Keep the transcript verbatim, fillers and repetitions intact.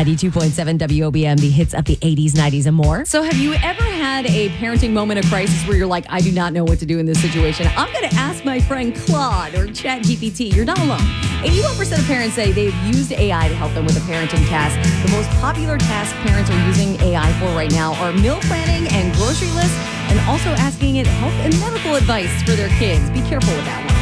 ninety-two point seven W O B M, the hits of the eighties, nineties, and more. So have you ever had a parenting moment of crisis where you're like, I do not know what to do in this situation? I'm going to ask my friend Claude or ChatGPT. You're not alone. eighty-one percent of parents say they've used A I to help them with a parenting task. The most popular tasks parents are using A I for right now are meal planning and grocery lists, and also asking it health and medical advice for their kids. Be careful with that one.